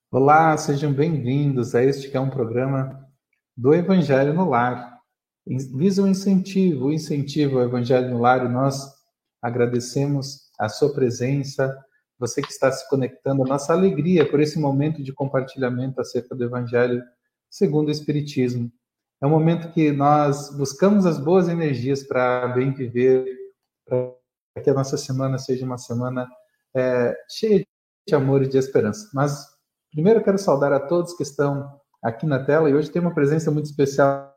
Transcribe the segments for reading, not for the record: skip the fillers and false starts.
Olá, sejam bem-vindos a este que é um programa do Evangelho no Lar. Visa o incentivo ao Evangelho no Lar, e nós agradecemos a sua presença, você que está se conectando, a nossa alegria por esse momento de compartilhamento acerca do Evangelho segundo o Espiritismo. É um momento que nós buscamos as boas energias para bem viver, para que a nossa semana seja uma semana cheia de amor e de esperança. Mas primeiro eu quero saudar a todos que estão aqui na tela, e hoje tem uma presença muito especial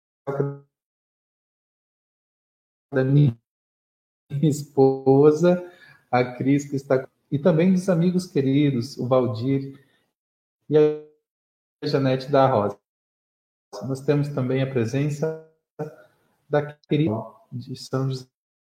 da minha esposa, a Cris, que está, e também dos amigos queridos, o Valdir e a Janete da Rosa. Nós temos também a presença da querida de São José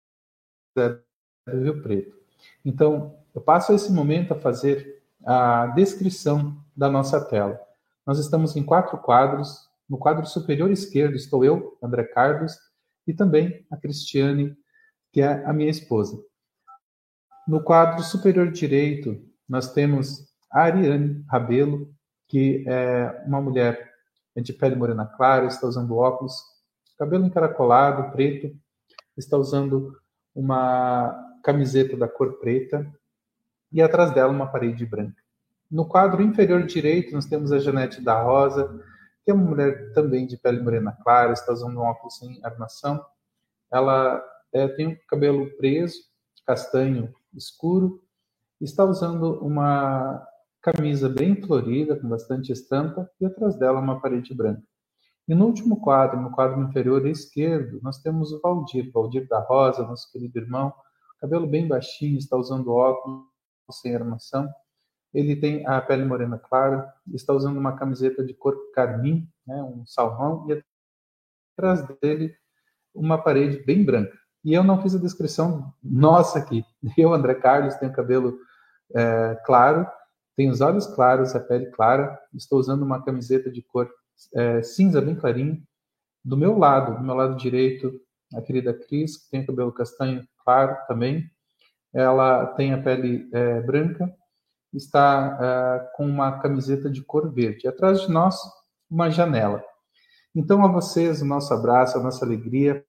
do Rio Preto. Então, eu passo esse momento a fazer a descrição da nossa tela. Nós estamos em 4 quadros. No quadro superior esquerdo estou eu, André Carlos, e também a Cristiane, que é a minha esposa. No quadro superior direito, nós temos a Ariane Rabelo, que é uma mulher de pele morena clara, está usando óculos, cabelo encaracolado, preto, está usando uma camiseta da cor preta e atrás dela uma parede branca. No quadro inferior direito, nós temos a Janete da Rosa, que é uma mulher também de pele morena clara, está usando um óculos sem armação. Ela tem o cabelo preso, castanho escuro, está usando uma camisa bem florida, com bastante estampa, e atrás dela uma parede branca. E no último quadro, no quadro inferior esquerdo, nós temos o Valdir da Rosa, nosso querido irmão, cabelo bem baixinho, está usando óculos sem armação. Ele tem a pele morena clara, está usando uma camiseta de cor carmim, né, um salmão, e atrás dele uma parede bem branca. E eu não fiz a descrição nossa aqui. Eu, André Carlos, tenho cabelo claro, tenho os olhos claros, a pele clara, estou usando uma camiseta de cor cinza bem clarinho. Do meu lado direito, a querida Cris, que tem cabelo castanho claro também. Ela tem a pele branca, está com uma camiseta de cor verde. Atrás de nós, uma janela. Então, a vocês, o nosso abraço, a nossa alegria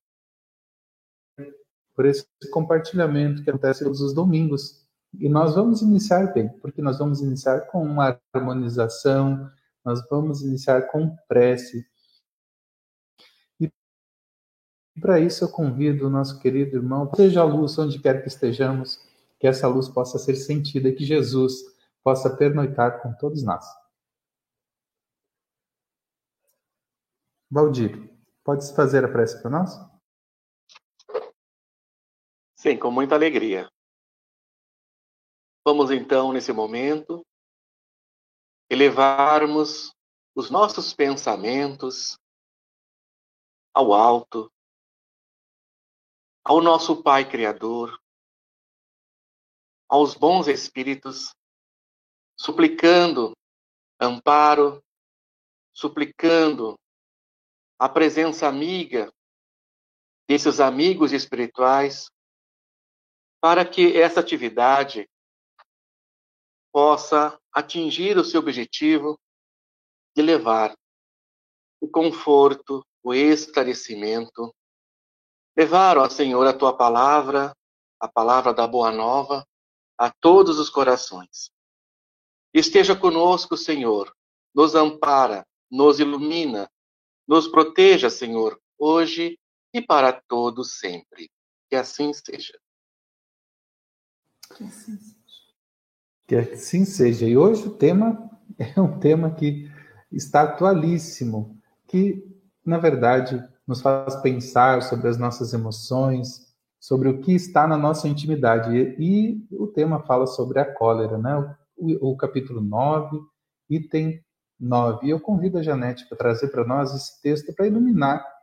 por esse compartilhamento que acontece todos os domingos. E nós vamos iniciar bem, porque nós vamos iniciar com uma harmonização, nós vamos iniciar com prece. E para isso eu convido o nosso querido irmão, seja a luz onde quer que estejamos, que essa luz possa ser sentida e que Jesus possa pernoitar com todos nós. Valdir, pode fazer a prece para nós? Sim, com muita alegria. Vamos então, nesse momento, elevarmos os nossos pensamentos ao alto, ao nosso Pai Criador, aos bons espíritos, suplicando amparo, suplicando a presença amiga desses amigos espirituais, para que essa atividade possa atingir o seu objetivo de levar o conforto, o esclarecimento, levar, ó Senhor, a tua palavra, a palavra da boa nova, a todos os corações. Esteja conosco, Senhor, nos ampara, nos ilumina, nos proteja, Senhor, hoje e para todos sempre. Que assim seja. Que assim seja. Que assim seja. E hoje o tema é um tema que está atualíssimo, que, na verdade, nos faz pensar sobre as nossas emoções, sobre o que está na nossa intimidade. E o tema fala sobre a cólera, né? O capítulo 9, item 9. E eu convido a Janete para trazer para nós esse texto para iluminar